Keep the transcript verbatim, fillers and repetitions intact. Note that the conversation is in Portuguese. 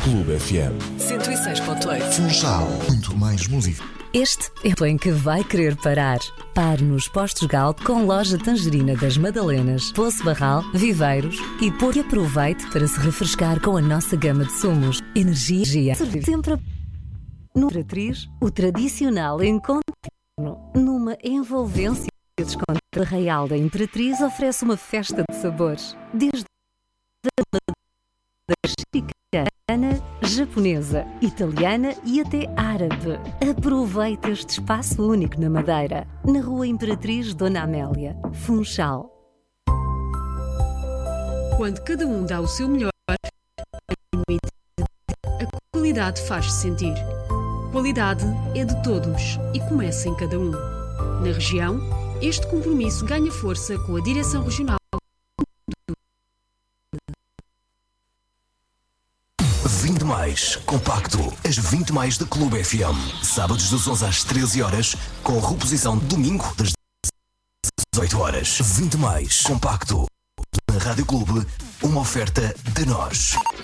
Clube F M. cento e seis ponto oito. Funchal. Muito mais música. Este é o em que vai querer parar. Pare nos Postos Galp com loja Tangerina das Madalenas, Poço Barral, Viveiros e por que aproveite para se refrescar com a nossa gama de sumos. Energia. Servir sempre a... No Imperatriz, o tradicional encontro numa envolvência de desconto. A Real da Imperatriz oferece uma festa de sabores. Desde a chicana, japonesa, italiana e até árabe. Aproveite este espaço único na Madeira, na Rua Imperatriz Dona Amélia, Funchal. Quando cada um dá o seu melhor, a qualidade faz-se sentir. Qualidade é de todos e começa em cada um. Na região, este compromisso ganha força com a Direção Regional. vinte mais, compacto, as vinte mais da Clube F M. Sábados dos onze às treze horas, com reposição domingo das dezoito horas. vinte mais, compacto, na Rádio Clube, uma oferta de nós.